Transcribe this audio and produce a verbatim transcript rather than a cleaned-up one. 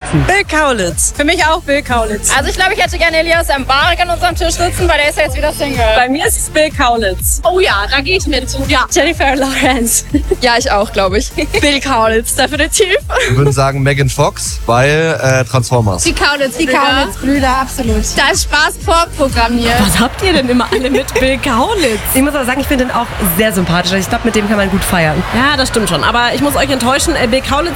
sitzen? Bill Kaulitz. Für mich auch Bill Kaulitz. Also ich glaube, ich hätte gerne Elias Mbarek an unserem Tisch sitzen, weil der ist ja jetzt wieder Single. Bei mir ist es Bill Kaulitz. Oh ja, da gehe ich mit. Ja. Jennifer Lawrence. Ja, ich auch, glaube ich. Bill Kaulitz, definitiv. Wir würden sagen Megan Fox, weil äh, Transformers. Die Kaulitz, die Kaulitz-Brüder, absolut. Da ist Spaß vorprogrammiert. Was habt ihr denn immer alle mit Bill Kaulitz? Ich muss aber sagen, ich finde den auch sehr sympathisch. Ich glaube, mit dem kann man gut feiern. Ja, das stimmt schon. Aber ich muss euch enttäuschen, Bill Kaulitz